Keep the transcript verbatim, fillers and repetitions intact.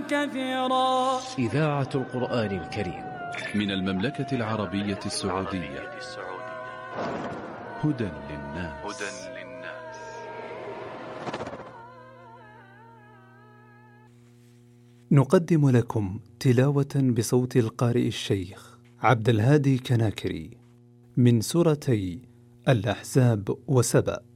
كثيرا. إذاعة القرآن الكريم من المملكة العربية السعودية. هدى للناس. نقدم لكم تلاوة بصوت القارئ الشيخ عبد الهادي كناكري من سورتي الأحزاب وسبأ.